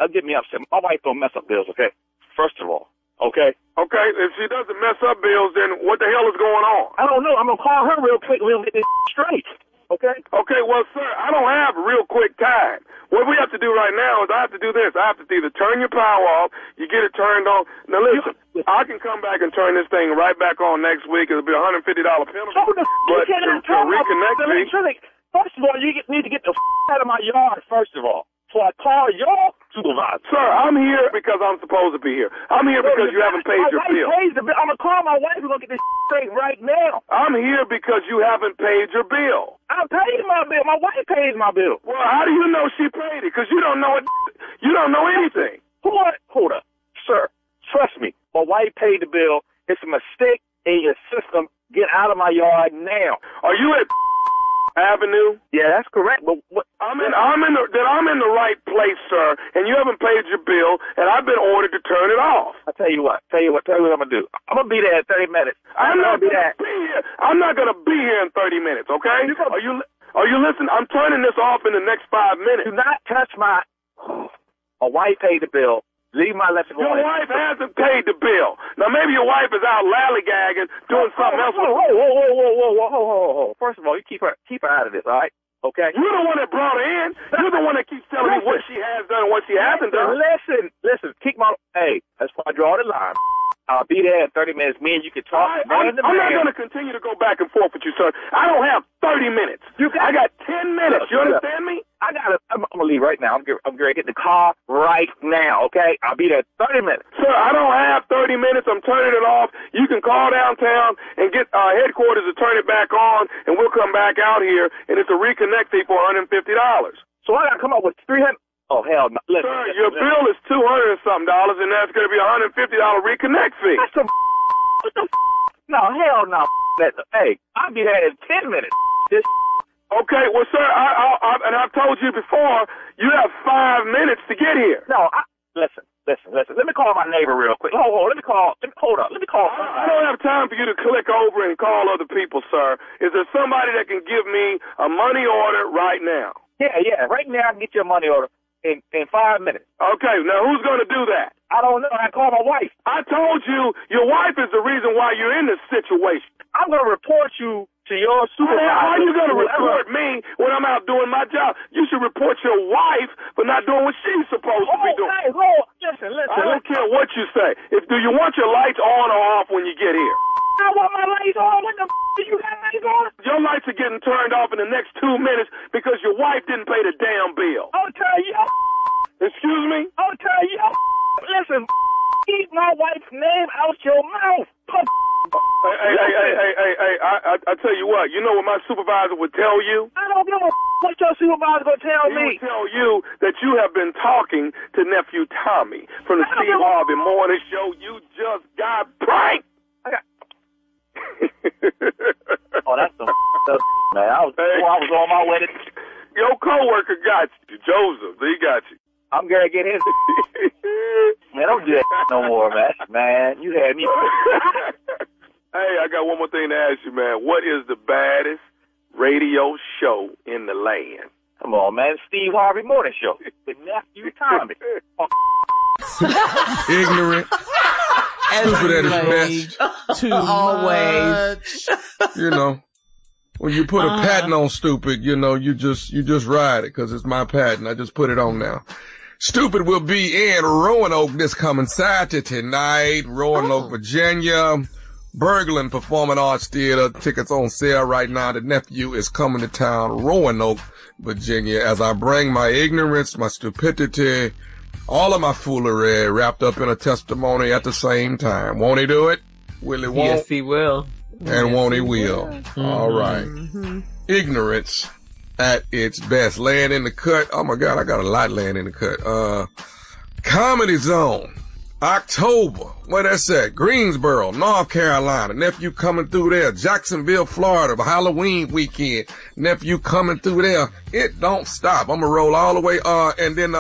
get me upset. My wife don't mess up bills, okay? First of all, okay? Okay, if she doesn't mess up bills, then what the hell is going on? I don't know. I'm going to call her real quick and we'll get this straight, okay? Okay, well, sir, I don't have real quick time. What we have to do right now is I have to do this. I have to either turn your power off, you get it turned on. Now, listen, I can come back and turn this thing right back on next week. It'll be a $150 penalty. But to reconnect me... First of all, you need to get the out of my yard, first of all. So I call your supervisor. Sir, I'm here because I'm supposed to be here. I'm here because you haven't paid your bill. I'm going to call my wife and go get this straight right now. I'm here because you haven't paid your bill. I paid my bill. My wife pays my bill. Well, how do you know she paid it? Because you don't know it. You don't know anything. Hold up. Sir, trust me. My wife paid the bill. It's a mistake in your system. Get out of my yard now. Are you at Avenue? Yeah, that's correct. But what? I'm in the right place, sir, and you haven't paid your bill, and I've been ordered to turn it off. I tell you what I'm gonna do. I'm gonna be there in 30 minutes. I'm not gonna be here. I'm not gonna be here in 30 minutes. Okay? Are you listening? I'm turning this off in the next 5 minutes. Do not touch my. My wife paid the bill. Leave my lesson. Your wife hasn't paid the bill. Now, maybe your wife is out lollygagging, doing something else. Whoa. First of all, you keep her out of this, all right? Okay? You're the one that brought her in. You're the one that keeps telling me what she has done and what she hasn't done. Listen. Hey, that's why I draw the line. I'll be there in 30 minutes. Me and you can talk. I'm not going to continue to go back and forth with you, sir. I don't have 30 minutes. I got 10 minutes. You understand me? I'm going to leave right now. I'm going to get in the car right now, okay? I'll be there in 30 minutes. Sir, I don't have 30 minutes. I'm turning it off. You can call downtown and get headquarters to turn it back on, and we'll come back out here, and it's a reconnect fee for $150. So I got to come up with $300. Oh, hell no. Listen, sir, your bill is $200 and something, and that's going to be a $150 reconnect fee. That's some what the No, hell no. Hey, I'll be there in 10 minutes. Okay, well, sir, and I've told you before, you have 5 minutes to get here. No, listen. Let me call my neighbor real quick. Hold up. Let me call. I don't have time for you to click over and call other people, sir. Is there somebody that can give me a money order right now? Yeah. Right now I can get you a money order in 5 minutes. Okay, now who's going to do that? I don't know. I call my wife. I told you your wife is the reason why you're in this situation. I'm going to report you to your supervisor. How are you going to report me when I'm out doing my job? You should report your wife for not doing what she's supposed to be doing. Hey, listen. I don't care what you say. Do you want your lights on or off when you get here? I want my lights on. What the do you got lights on? Your lights are getting turned off in the next 2 minutes because your wife didn't pay the damn bill. I'll tell you. Excuse me? I'll tell you. Listen, keep my wife's name out your mouth. Hey, I tell you what, you know what my supervisor would tell you? I don't know what your supervisor going to tell me. He would tell you that you have been talking to Nephew Tommy from the Steve Harvey Morning Show. You just got pranked. Oh, that's some man. I was on my way to... Your coworker got you, Joseph. He got you. I'm gonna get his. Man, don't do that no more, man. Man, you had me. Hey, I got one more thing to ask you, man. What is the baddest radio show in the land? Come on, man. Steve Harvey Morning Show with Nephew Tommy. Ignorant. Stupid at his best. Always. You know, when you put a patent on stupid, you know, you just ride it because it's my patent. I just put it on now. Stupid will be in Roanoke this coming Saturday night. Roanoke, Virginia. Berglund Performing Arts Theater. Tickets on sale right now. The nephew is coming to town, Roanoke, Virginia, as I bring my ignorance, my stupidity, all of my foolery wrapped up in a testimony at the same time. Won't he do it? Will he won't? Yes, he will. And won't he will? Mm-hmm. All right. Mm-hmm. Ignorance at its best. Laying in the cut. Oh my God, I got a lot laying in the cut. Comedy Zone. October. Where that's at? Greensboro, North Carolina. Nephew coming through there. Jacksonville, Florida. Halloween weekend. Nephew coming through there. It don't stop. I'm gonna roll all the way. And then,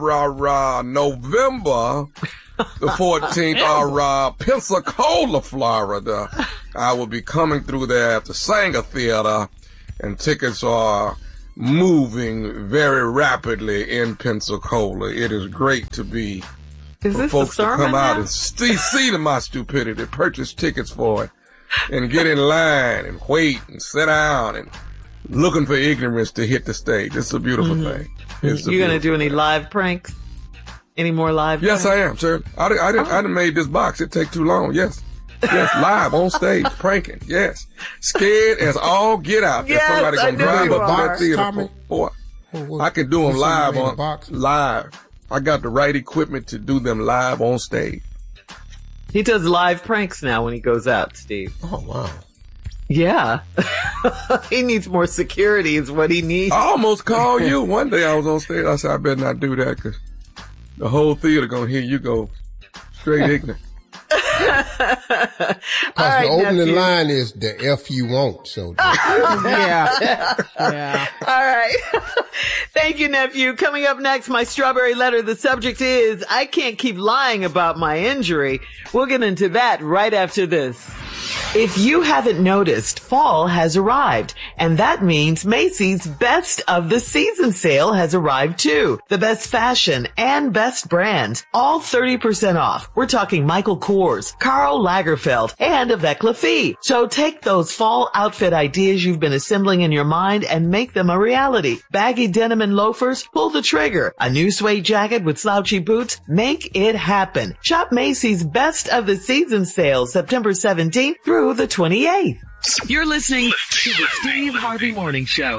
November the 14th, Pensacola, Florida. I will be coming through there at the Sanger Theater, and tickets are moving very rapidly in Pensacola. It is great to be for folks to come out and see my stupidity, purchase tickets for it, and get in line and wait and sit down and looking for ignorance to hit the stage. It's a beautiful thing. You going to do any live pranks? Any more live Yes, pranks? I am, sir. I done made this box. It take too long. Yes. Yes, live on stage, pranking. Yes. Scared as all get out. Yes, somebody gonna drive up to that theater. Tommy. Boy, I can do them live on box. live. I got the right equipment to do them live on stage. He does live pranks now when he goes out, Steve. Oh, wow. Yeah. He needs more security is what he needs. I almost called you. One day I was on stage. I said, I better not do that because the whole theater gonna hear you go straight ignorant. Because the opening line is the F you want. So yeah. All right. Thank you, nephew. Coming up next, my strawberry letter. The subject is, I can't keep lying about my injury. We'll get into that right after this. If you haven't noticed, fall has arrived, and that means Macy's Best of the Season sale has arrived too. The best fashion and best brands, all 30% off. We're talking Michael Kors, Karl Lagerfeld, and Avec La Fille. So take those fall outfit ideas you've been assembling in your mind and make them a reality. Baggy denim and loafers, pull the trigger. A new suede jacket with slouchy boots, make it happen. Shop Macy's Best of the Season sale September 17th through the 28th. You're listening to the Steve Harvey Morning Show.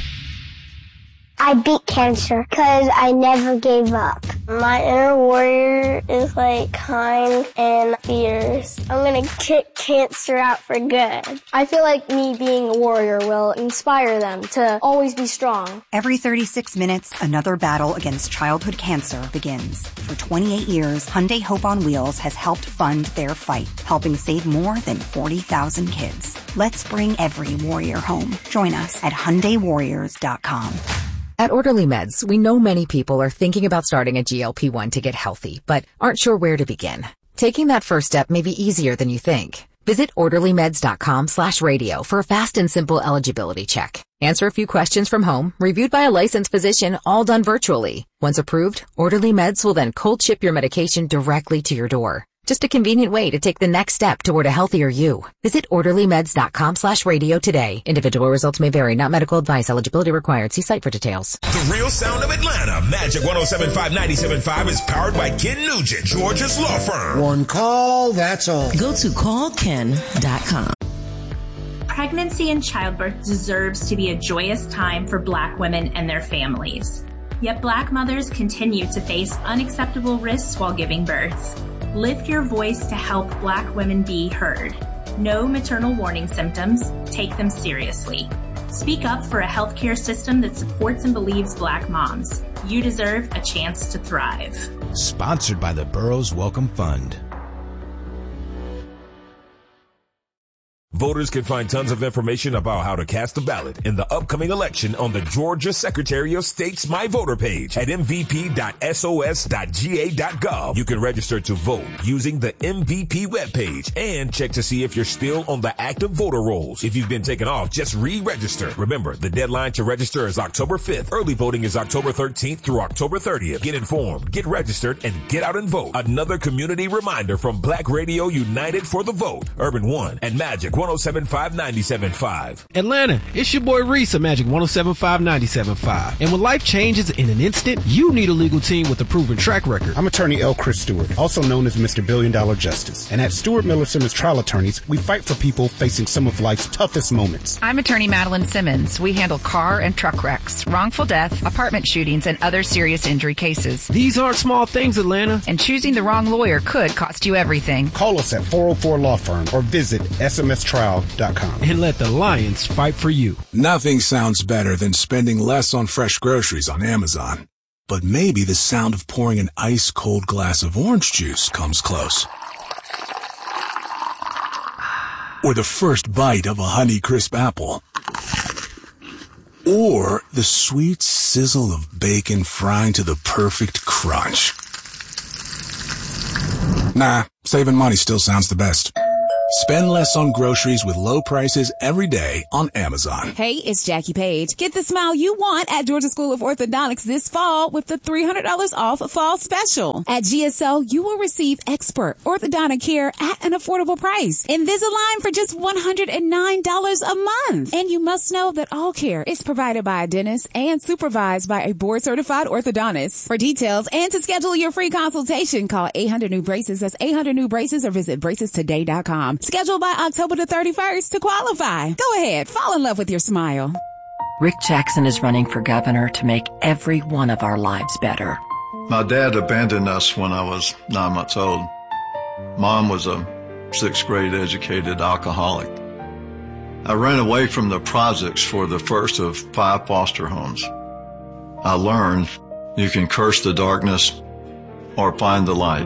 I beat cancer because I never gave up. My inner warrior is kind and fierce. I'm going to kick cancer out for good. I feel like me being a warrior will inspire them to always be strong. Every 36 minutes, another battle against childhood cancer begins. For 28 years, Hyundai Hope on Wheels has helped fund their fight, helping save more than 40,000 kids. Let's bring every warrior home. Join us at HyundaiWarriors.com. At Orderly Meds, we know many people are thinking about starting a GLP-1 to get healthy, but aren't sure where to begin. Taking that first step may be easier than you think. Visit OrderlyMeds.com/radio for a fast and simple eligibility check. Answer a few questions from home, reviewed by a licensed physician, all done virtually. Once approved, Orderly Meds will then cold ship your medication directly to your door. Just a convenient way to take the next step toward a healthier you. Visit OrderlyMeds.com/radio today. Individual results may vary. Not medical advice. Eligibility required. See site for details. The real sound of Atlanta. Magic 107.5 97.5 is powered by Ken Nugent, Georgia's law firm. one call, that's all. Go to callken.com. Pregnancy and childbirth deserves to be a joyous time for Black women and their families. Yet Black mothers continue to face unacceptable risks while giving birth. Lift your voice to help Black women be heard. Know maternal warning symptoms. Take them seriously. Speak up for a healthcare system that supports and believes Black moms. You deserve a chance to thrive. Sponsored by the Burroughs Welcome Fund. Voters can find tons of information about how to cast a ballot in the upcoming election on the Georgia Secretary of State's My Voter page at mvp.sos.ga.gov. You can register to vote using the MVP webpage and check to see if you're still on the active voter rolls. If you've been taken off, just re-register. Remember, the deadline to register is October 5th. Early voting is October 13th through October 30th. Get informed, get registered, and get out and vote. Another community reminder from Black Radio United for the Vote, Urban One, and Magic 107.5 97.5. Atlanta, it's your boy Reese of Magic 107.5 97.5. And when life changes in an instant, you need a legal team with a proven track record. I'm attorney L. Chris Stewart, also known as Mr. $Billion Justice. And at Stewart Miller Simmons Trial Attorneys, we fight for people facing some of life's toughest moments. I'm attorney Madeline Simmons. We handle car and truck wrecks, wrongful death, apartment shootings, and other serious injury cases. These aren't small things, Atlanta. And choosing the wrong lawyer could cost you everything. Call us at 404 Law Firm or visit smstrial.com. And let the Lions fight for you. Nothing sounds better than spending less on fresh groceries on Amazon. But maybe the sound of pouring an ice-cold glass of orange juice comes close. Or the first bite of a Honeycrisp apple. Or the sweet sizzle of bacon frying to the perfect crunch. Nah, saving money still sounds the best. Spend less on groceries with low prices every day on Amazon. Hey, it's Jackie Page. Get the smile you want at Georgia School of Orthodontics this fall with the $300 off fall special. At GSO, you will receive expert orthodontic care at an affordable price. Invisalign for just $109 a month. And you must know that all care is provided by a dentist and supervised by a board-certified orthodontist. For details and to schedule your free consultation, call 800-NEW-BRACES. That's 800-NEW-BRACES or visit bracestoday.com. Scheduled by October the 31st to qualify. Go ahead, fall in love with your smile. Rick Jackson is running for governor to make every one of our lives better. My dad abandoned us when I was 9 months old. Mom was a 6th grade educated alcoholic. I ran away from the projects for the first of 5 foster homes. I learned you can curse the darkness or find the light.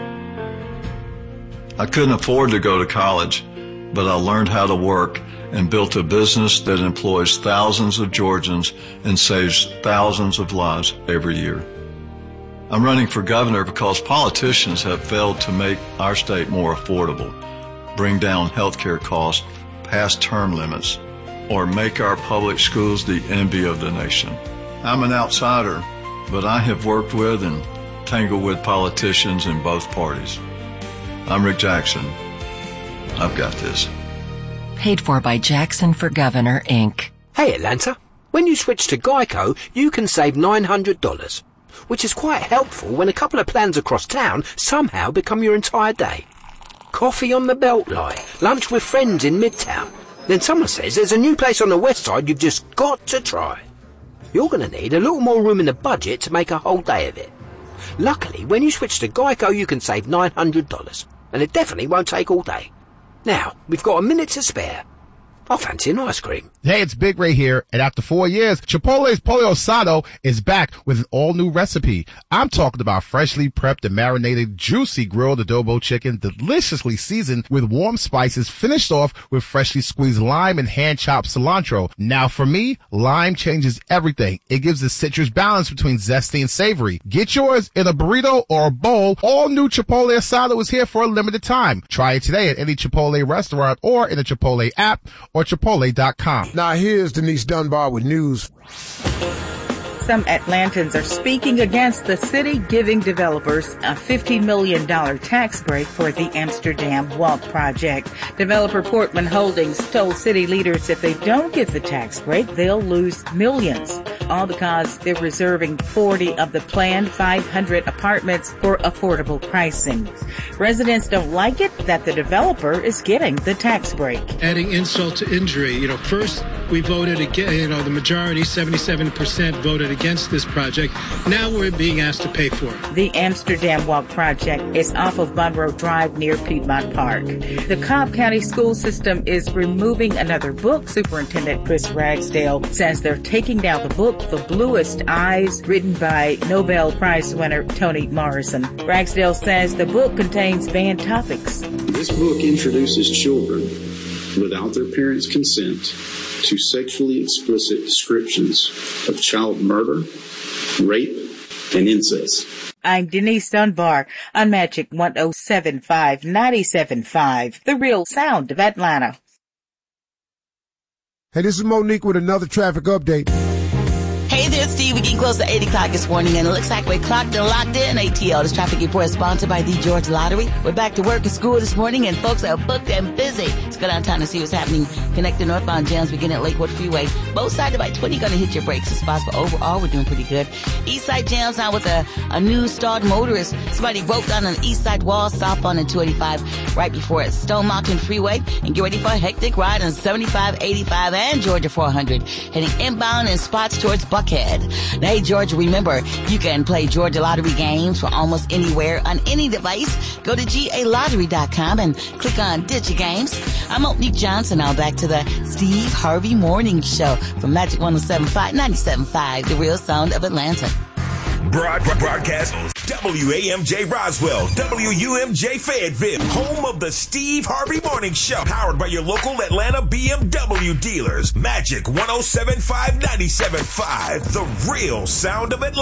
I couldn't afford to go to college, but I learned how to work and built a business that employs thousands of Georgians and saves thousands of lives every year. I'm running for governor because politicians have failed to make our state more affordable, bring down healthcare costs, pass term limits, or make our public schools the envy of the nation. I'm an outsider, but I have worked with and tangled with politicians in both parties. I'm Rick Jackson. I've got this. Paid for by Jackson for Governor, Inc. Hey, Atlanta. When you switch to Geico, you can save $900, which is quite helpful when a couple of plans across town somehow become your entire day. Coffee on the Beltline, lunch with friends in Midtown. Then someone says there's a new place on the west side you've just got to try. You're going to need a little more room in the budget to make a whole day of it. Luckily, when you switch to Geico, you can save $900. And it definitely won't take all day. Now, we've got a minute to spare. I fancy an ice cream. Hey, it's Big Ray here, and after 4 years, Chipotle's Pollo Asado is back with an all-new recipe. I'm talking about freshly prepped and marinated, juicy grilled adobo chicken, deliciously seasoned with warm spices, finished off with freshly squeezed lime and hand-chopped cilantro. Now, for me, lime changes everything. It gives a citrus balance between zesty and savory. Get yours in a burrito or a bowl. All-new Chipotle Asado is here for a limited time. Try it today at any Chipotle restaurant or in the Chipotle app or Chipotle.com. Now here's Denise Dunbar with news. Some Atlantans are speaking against the city giving developers a $50 million tax break for the Amsterdam Walk project. Developer Portman Holdings told city leaders if they don't get the tax break, they'll lose millions. All because they're reserving 40 of the planned 500 apartments for affordable pricing. Residents don't like it that the developer is getting the tax break. Adding insult to injury, first we voted again, the majority, 77% voted against this project. Now we're being asked to pay for it. The Amsterdam Walk project is off of Monroe Drive near Piedmont Park. The Cobb County school system is removing another book. Superintendent Chris Ragsdale says they're taking down the book, The Bluest Eyes, written by Nobel Prize winner Toni Morrison. Ragsdale says the book contains banned topics. This book introduces children, without their parents' consent, to sexually explicit descriptions of child murder, rape, and incest. I'm Denise Dunbar on Magic 107.5, 97.5, the real sound of Atlanta. Hey, this is Monique with another traffic update. Hey there, Steve. We're getting close to 8 o'clock this morning, and it looks like we're clocked and locked in. ATL, this traffic report is sponsored by the Georgia Lottery. We're back to work and school this morning, and folks are booked and busy. Let's go downtown and see what's happening. Connecting northbound jams beginning at Lakewood Freeway. Both sides of I-20 going to hit your brakes spots, but overall, we're doing pretty good. East side jams now with a new stalled motorist. Somebody broke down on the east side wall, southbound on 285, right before Stone Mountain Freeway. And get ready for a hectic ride on 75, 85, and Georgia 400. Heading inbound in spots towards Buckhead. Now, hey, Georgia, remember, you can play Georgia Lottery games from almost anywhere on any device. Go to GALottery.com and click on DigiGames. I'm Monique Johnson. Now back to the Steve Harvey Morning Show from Magic 107.5, 97.5, the real sound of Atlanta. Broadcast WAMJ Roswell, WUMJ Fayetteville, home of the Steve Harvey Morning Show, powered by your local Atlanta BMW dealers. Magic 107.5, 97.5, the real sound of Atlanta.